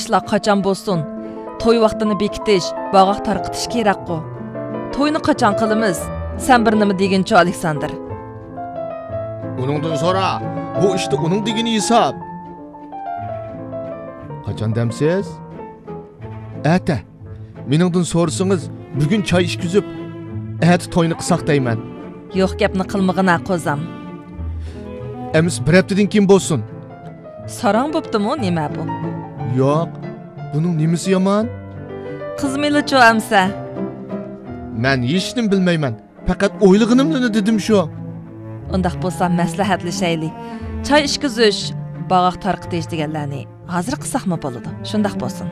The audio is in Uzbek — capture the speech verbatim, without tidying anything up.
ishlar qachon bo'lsin? To'y vaqtini bekitish, bog'oq tarqitish kerak-ku. To'yni qachon qilamiz? Sen bir nima deginchi, Aleksandr? Uningdan so'ra. Bu işte uning degini hisob. Qachon demsiz? Ata. Meningdan so'rasangiz, bugun choy ishkizib, ati to'yni qilsaq deyman. Yo'q, gapni qilmag'ina qo'zam. Emis bir haftadan keyin bo'lsin. Sarang bo'ptimi, nima bu? Yo'q. Buning nimasi yomon? Qizmeli-chu amsa. Men hech nim bilmayman. Faqat o'ylig'inimni dedim shu. Undaq bo'lsa maslahatlashaylik. Choy ishkizish, bog'oq tarqitish deganlarni hozir qilsaqmi bo'ladi? Shundaq bo'lsin.